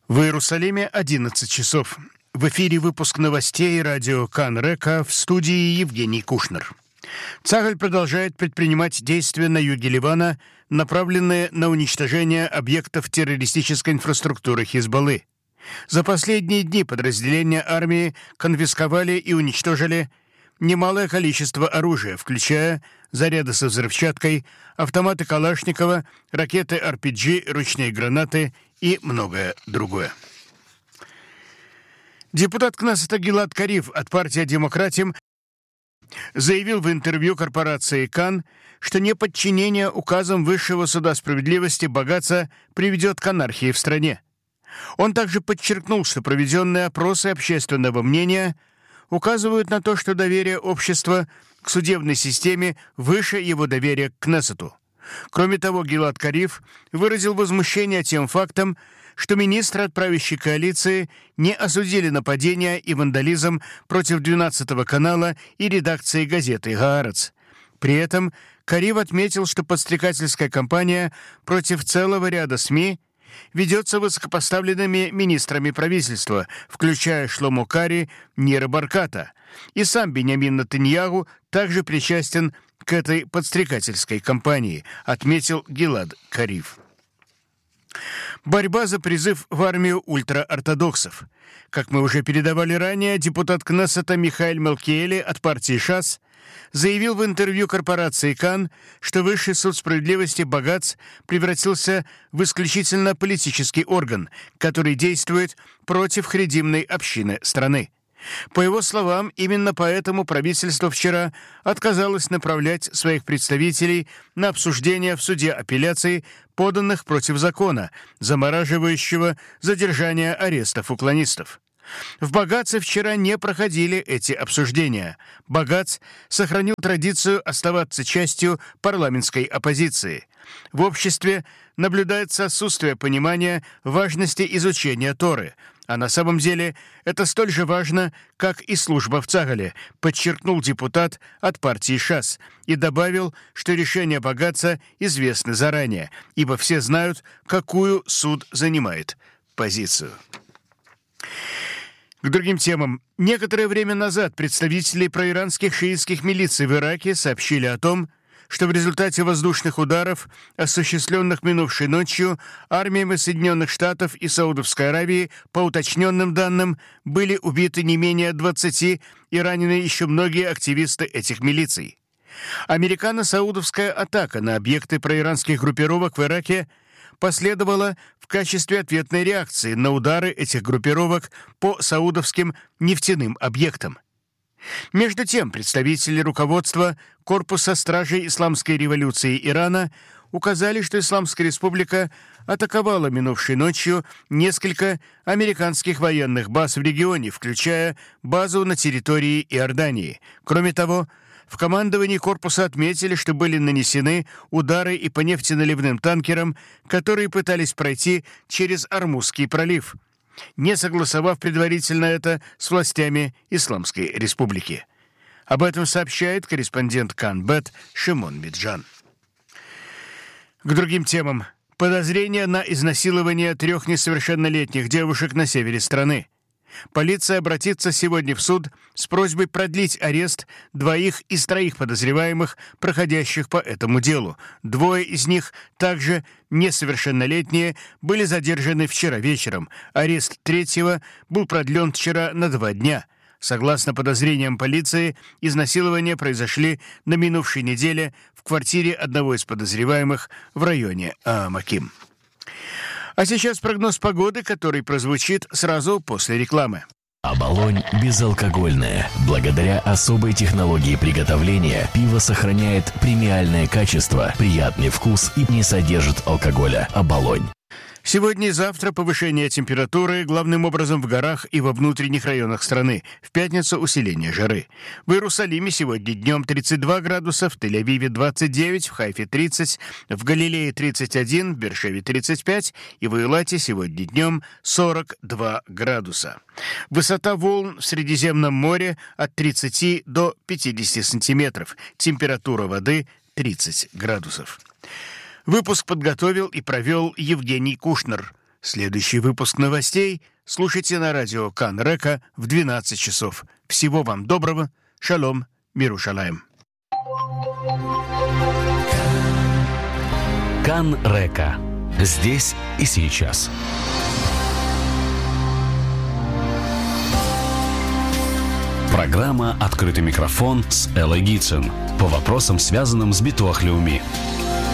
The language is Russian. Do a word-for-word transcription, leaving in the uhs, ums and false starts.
В Иерусалиме одиннадцать часов. В эфире выпуск новостей радио Кан-Река, в студии Евгений Кушнер. Цагаль продолжает предпринимать действия на юге Ливана, направленные на уничтожение объектов террористической инфраструктуры Хизбаллы. За последние дни подразделения армии конфисковали и уничтожили немалое количество оружия, включая заряды со взрывчаткой, автоматы Калашникова, ракеты ар пи джи, ручные гранаты и многое другое. Депутат Кнессета Гилад Кариф от партии «Демократим» заявил в интервью корпорации «Кан», что неподчинение указам Высшего суда справедливости Багаца приведет к анархии в стране. Он также подчеркнул, что проведенные опросы общественного мнения указывают на то, что доверие общества к судебной системе выше его доверия к Кнессету. Кроме того, Гилад Кариф выразил возмущение тем фактом, что министры от правящей коалиции не осудили нападения и вандализм против двенадцатого канала и редакции газеты «Гаарец». При этом Кариф отметил, что подстрекательская кампания против целого ряда СМИ ведется высокопоставленными министрами правительства, включая Шломо Кари, Нира Барката. И сам Биньямин Нетаньяху также причастен к этой подстрекательской кампании, отметил Гилад Кариф. Борьба за призыв в армию ультраортодоксов. Как мы уже передавали ранее, депутат Кнессета Михаэль Мелкиэли от партии ШАС заявил в интервью корпорации «Кан», что Высший суд справедливости Багац превратился в исключительно политический орган, который действует против харидимной общины страны. По его словам, именно поэтому правительство вчера отказалось направлять своих представителей на обсуждение в суде апелляций, поданных против закона, замораживающего задержание арестов уклонистов. В Багаце вчера не проходили эти обсуждения. Багац сохранил традицию оставаться частью парламентской оппозиции. В обществе наблюдается отсутствие понимания важности изучения Торы, а на самом деле это столь же важно, как и служба в Цагале, подчеркнул депутат от партии ШАС и добавил, что решения Багаца известны заранее, ибо все знают, какую суд занимает позицию. К другим темам. Некоторое время назад представители проиранских шиитских милиций в Ираке сообщили о том, что в результате воздушных ударов, осуществленных минувшей ночью, армиями Соединенных Штатов и Саудовской Аравии, по уточненным данным, были убиты не менее двадцати и ранены еще многие активисты этих милиций. Американо-саудовская атака на объекты проиранских группировок в Ираке последовала в качестве ответной реакции на удары этих группировок по саудовским нефтяным объектам. Между тем, представители руководства Корпуса стражей Исламской революции Ирана указали, что Исламская республика атаковала минувшей ночью несколько американских военных баз в регионе, включая базу на территории Иордании. Кроме того, в командовании корпуса отметили, что были нанесены удары и по нефтеналивным танкерам, которые пытались пройти через Ормузский пролив, не согласовав предварительно это с властями Исламской республики. Об этом сообщает корреспондент Кан-Бет Шимон Миджан. К другим темам. Подозрение на изнасилование трех несовершеннолетних девушек на севере страны. Полиция обратится сегодня в суд с просьбой продлить арест двоих из троих подозреваемых, проходящих по этому делу. Двое из них, также несовершеннолетние, были задержаны вчера вечером. Арест третьего был продлен вчера на два дня. Согласно подозрениям полиции, изнасилования произошли на минувшей неделе в квартире одного из подозреваемых в районе Аамаким. А сейчас прогноз погоды, который прозвучит сразу после рекламы. Оболонь безалкогольное. Благодаря особой технологии приготовления пиво сохраняет премиальное качество, приятный вкус и не содержит алкоголя. Оболонь. Сегодня и завтра повышение температуры, главным образом в горах и во внутренних районах страны. В пятницу усиление жары. В Иерусалиме сегодня днем тридцать два градуса, в Тель-Авиве двадцать девять, в Хайфе тридцать, в Галилее тридцать один, в Бершеве тридцать пять и в Эйлате сегодня днем сорок два градуса. Высота волн в Средиземном море от тридцати до пятидесяти сантиметров. Температура воды тридцать градусов. Выпуск подготовил и провел Евгений Кушнер. Следующий выпуск новостей слушайте на радио Кан Река в двенадцать часов. Всего вам доброго. Шалом. Мирушалаем. Кан Река. Здесь и сейчас. Программа «Открытый микрофон» с Элой Гитсон по вопросам, связанным с Битуах Леуми.